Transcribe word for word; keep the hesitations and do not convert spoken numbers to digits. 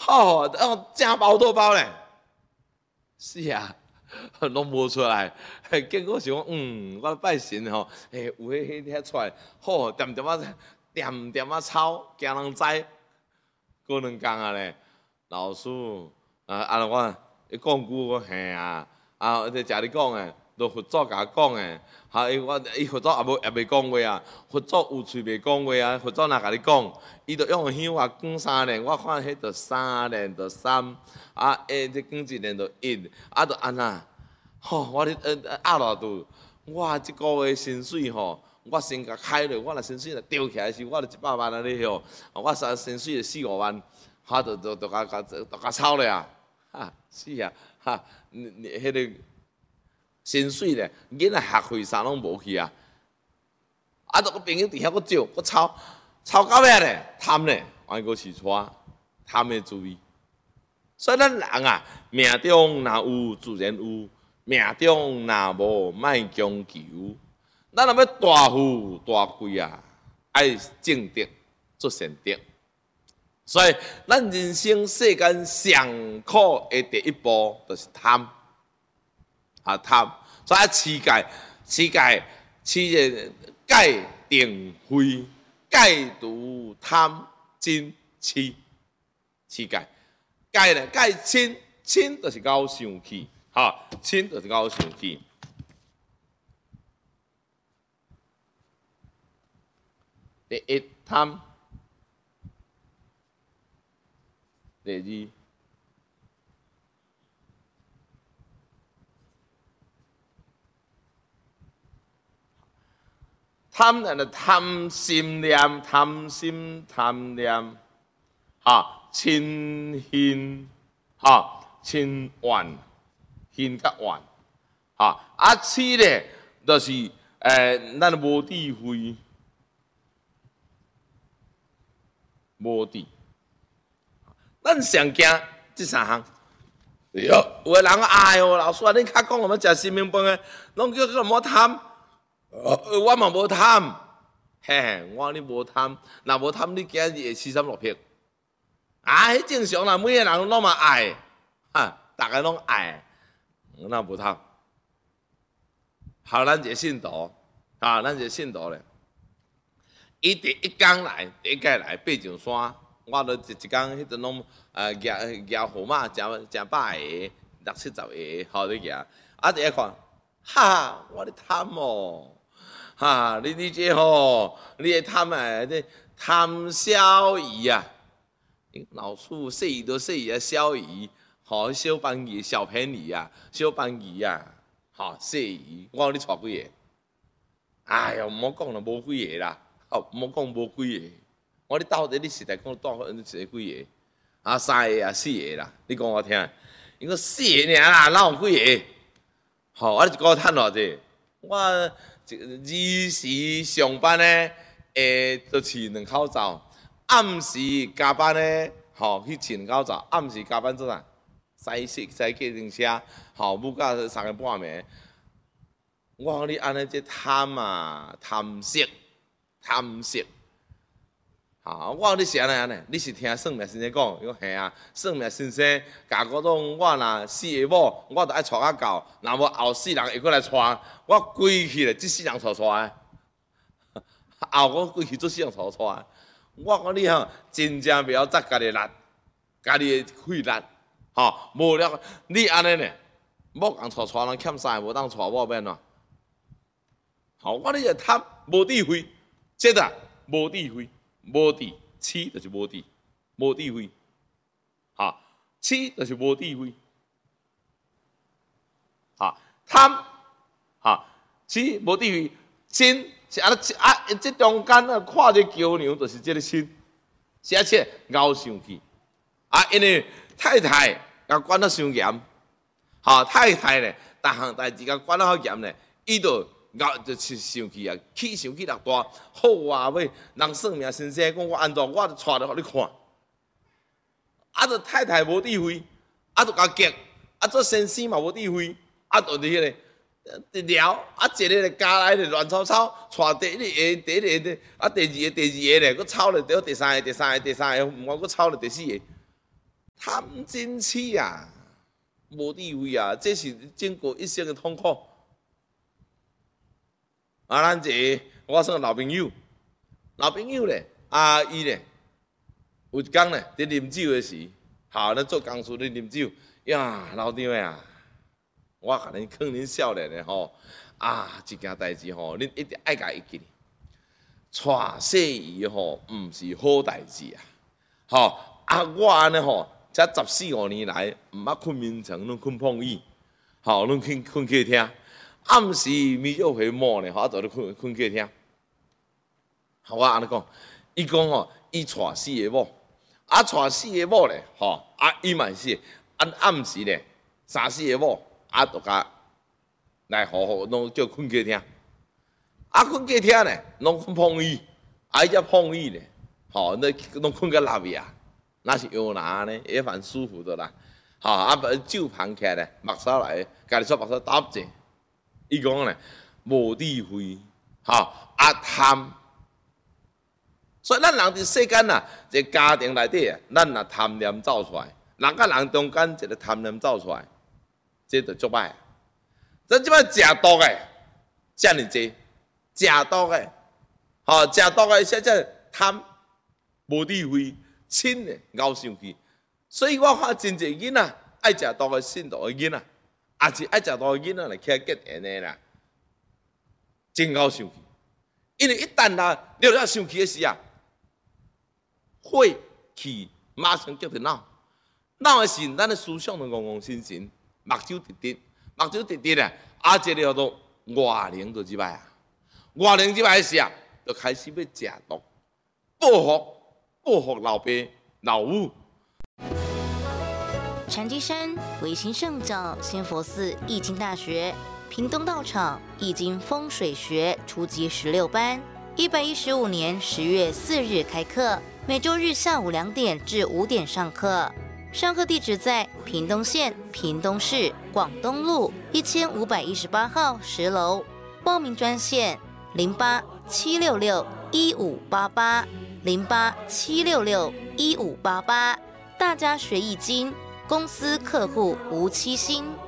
好，哦，正包多包咧。是啊，拢无出来。结果想讲，嗯，我拜神吼，诶，有迄迄遐出来，好，点点啊，点点啊抄，惊人知。过两工啊咧，老师，啊，啊，我伊讲句，我嘿啊，啊，就食你讲诶。都佛祖甲我讲诶，哈！伊我伊佛祖也无也袂讲话啊，佛祖有喙袂讲话啊，佛祖哪甲你讲？伊就用香啊讲三连，我看迄着三连着三，啊诶，这讲一连着一，啊着安那，吼！我咧呃压落肚，我即个月薪水吼，我先甲开落，我若薪水若掉起来时，我着一百万安尼吼，我三薪水着四五万，哈，着着着甲甲着甲抄咧啊！哈，是啊，哈，你你迄个。薪水咧，囡仔学费啥拢无去啊！啊，都个朋友伫遐个借，个抄抄到尾咧，贪咧，还个是错，贪的注意。所以咱人啊，命中若有自然有，命中若无莫强求。咱若要大富大贵啊，爱正德做善德。所以咱人生世间上苦的第一步，就是贪。啊贪，所以持戒，持戒，持个戒定慧，戒除贪嗔痴，持戒，戒咧戒嗔，嗔就是搞生气，哈，嗔就是搞生气。第一贪，第二。贪人的贪心念，贪心贪念，哈，嗔恨，哈，嗔怨，恨甲怨，哈，啊，痴咧，就是诶，咱无智慧，无智，咱上惊这三项。有有的人哎哟，老师啊，你较讲我们食新明饭的，拢叫做莫贪。呃，我嘛无贪，嘿嘿，我你无贪，若无贪，你今日会四三六撇，啊，迄正常啦，每个人拢嘛爱，哈，大家拢爱，那无贪。好，咱一个信徒，啊，咱一个信徒咧，伊第一天来，第一届来爬上山，我都一一工迄阵拢呃夹夹号码，食食百个，六七十个，好你夹，啊，第一看，哈，我咧贪哦。哈，你你这吼，你会贪诶，这贪小鱼啊！老师说伊都说伊啊小鱼，吼小斑鱼、小便宜啊，小斑鱼啊，吼细鱼，我讲你带几个？哎呀，毋好讲啦，无几个啦，吼毋好讲无几个。我你到底你实在讲带你是几个？啊，三个啊，四个啦，你讲我听。伊讲四个尔啦，哪有几个？吼，我一个趁偌济？我。日时上班咧，诶，就饲两口罩；暗时加班咧，吼去饲两口罩。暗时加班做啥？驶驶驶计程车，吼，母甲三个半暝。我讲你安尼这贪啊，贪色，贪色。啊！我你是安尼安尼，你是听算命先生讲，伊讲嘿啊，算命先生甲我讲，我若死下某，我着爱带较到，若无后四人会过来带，我规气咧，即四人带带的，后我规气做四人带带的。我讲你吼，真正袂晓扎家己力，家己的气力，吼，无了你安尼呢，某共带带人欠三个，无当带某免喏。好，我你就贪无智慧，这个无智慧。无智，痴就是无智，无智慧，哈，痴就是无智慧，哈，贪，哈，痴无智慧，嗔是安尼啊，这中间啊，看这桥梁就是这个嗔，是而且熬生气，啊，因为太太甲管得伤严，哈，太太咧，逐项代志甲管得好严咧，伊就。我就是生气啊，气生气力大，好啊！尾人算命先生讲我安怎，我就带来互你看。啊，着太太无智慧，啊，着甲激，啊，做先生嘛无智慧，啊，着伫迄个聊，啊，一个咧家来咧乱吵吵，带第一个、第一个，啊，第二个、第二个咧，佫吵咧，第第三个、第三个、第三个，毋过佫吵咧第四个。 贪嗔痴啊，无智慧啊，这是经过一生的痛苦。啊，咱一个我算老朋友，老朋友咧，啊伊咧，有一天咧，伫啉酒的时，好，咱做工事咧啉酒，呀，老张的啊，我甲恁劝恁少年的吼，啊，一件代志吼，恁一定爱甲伊记。娶媳妇吼，毋是好代志啊！吼啊，我安尼吼，才十四五年来，毋捌困眠床，拢困碰椅，吼，拢困困客厅。暗时咪约回某呢，吼，啊，就咧困困客厅。我安尼讲，伊讲吼，伊娶四个某，啊，娶四个某咧，吼，啊，伊嘛是暗暗时咧，三四个某，啊，就甲来好好拢叫困客厅。啊，困客厅咧，拢困碰椅，啊，伊只碰椅咧，吼，那拢困个落去啊，那是摇篮呢，也蛮舒服的啦。吼，啊，酒盘起来，目梢来，家己做目梢搭者。伊讲咧，无智慧，吼，啊贪。所以咱人伫世间啊，一个家庭内底啊，咱若贪念走出来，人甲人中间一个贪念走出来，这就足歹。咱即摆食毒诶，遮尔济。食毒的，吼，食毒的实在贪，无智慧，嗔的，熬上去。所以我看真侪囡仔爱食毒的、信毒的囡仔，也是爱食毒的囡仔来起来结缘的啦，真熬上去。因为一旦啦，了了上去的时啊，血气马上叫着脑，脑的是咱的思想都戆戆神神，目睭直直，目睭直直啊，啊，这了都外灵就即摆啊。外年即摆时啊，就开始要食毒，报复报复老爸老母。 禅机山维新圣教仙佛寺易经大学屏东道场易经风水学初级十六班，一百一十五年十月四日开课，每周日下午两点至五点上课。上课地址在屏东县屏东市广东路一千五百一十八号十楼，报名专线。零八七六六一五八八，零八七六六一五八八，大家学易经，公司客户无欺心。